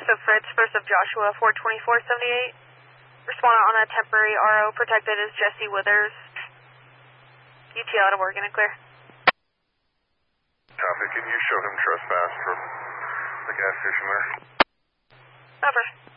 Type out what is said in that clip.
First of Fritz, first of Joshua, 42478. Respondent on a temporary RO protected is Jesse Withers. UTL out of Oregon and clear. Copy, can you show him trespass from the gas station there? Over.